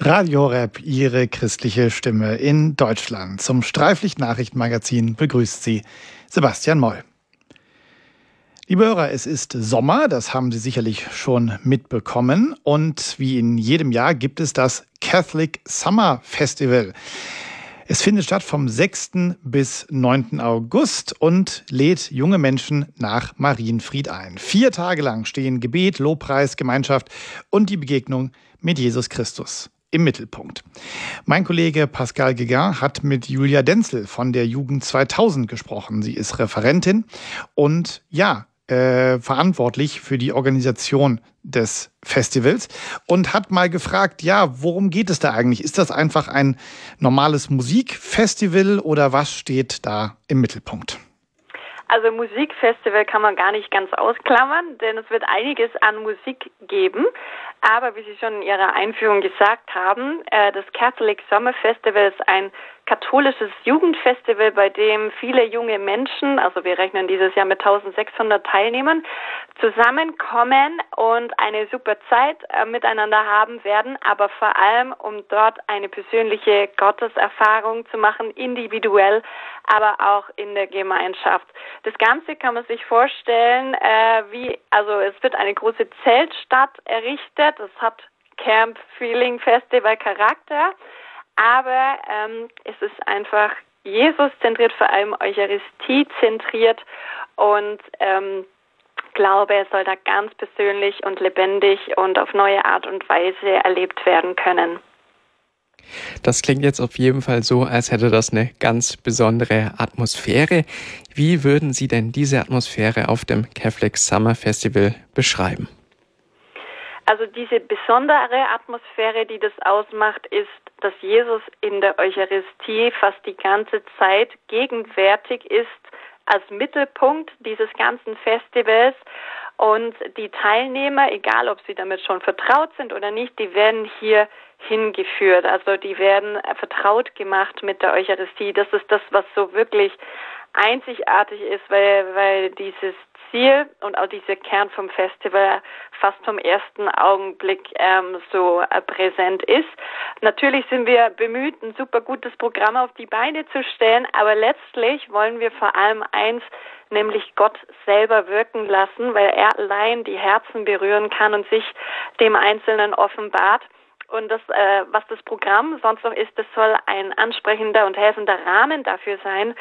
Radio Horeb, Ihre christliche Stimme in Deutschland. Zum Streiflicht-Nachrichtenmagazin begrüßt Sie Sebastian Moll. Liebe Hörer, es ist Sommer, das haben Sie sicherlich schon mitbekommen. Und wie in jedem Jahr gibt es das Catholic Summer Festival. Es findet statt vom 6. bis 9. August und lädt junge Menschen nach Marienfried ein. 4 Tage lang stehen Gebet, Lobpreis, Gemeinschaft und die Begegnung mit Jesus Christus im Mittelpunkt. Mein Kollege Pascal Guégan hat mit Julia Denzel von der Jugend 2000 gesprochen. Sie ist Referentin und verantwortlich für die Organisation des Festivals und hat mal gefragt, worum geht es da eigentlich? Ist das einfach ein normales Musikfestival oder was steht da im Mittelpunkt? Also Musikfestival kann man gar nicht ganz ausklammern, denn es wird einiges an Musik geben. Aber wie Sie schon in Ihrer Einführung gesagt haben, das Catholic Summer Festival ist ein katholisches Jugendfestival, bei dem viele junge Menschen, also wir rechnen dieses Jahr mit 1600 Teilnehmern, zusammenkommen und eine super Zeit miteinander haben werden, aber vor allem, um dort eine persönliche Gotteserfahrung zu machen, individuell, aber auch in der Gemeinschaft. Das Ganze kann man sich vorstellen, es wird eine große Zeltstadt errichtet, es hat Camp Feeling Festival Charakter, aber es ist einfach Jesus zentriert, vor allem Eucharistie zentriert und Glaube soll da ganz persönlich und lebendig und auf neue Art und Weise erlebt werden können. Das klingt jetzt auf jeden Fall so, als hätte das eine ganz besondere Atmosphäre. Wie würden Sie denn diese Atmosphäre auf dem Catholic Summer Festival beschreiben? Also diese besondere Atmosphäre, die das ausmacht, ist, dass Jesus in der Eucharistie fast die ganze Zeit gegenwärtig ist als Mittelpunkt dieses ganzen Festivals. Und die Teilnehmer, egal ob sie damit schon vertraut sind oder nicht, die werden hier hingeführt. Also die werden vertraut gemacht mit der Eucharistie. Das ist das, was so wirklich einzigartig ist, weil dieses Ziel und auch dieser Kern vom Festival fast vom ersten Augenblick präsent ist. Natürlich sind wir bemüht, ein super gutes Programm auf die Beine zu stellen, aber letztlich wollen wir vor allem eins, nämlich Gott selber wirken lassen, weil er allein die Herzen berühren kann und sich dem Einzelnen offenbart. Und das, was das Programm sonst noch ist, das soll ein ansprechender und helfender Rahmen dafür sein,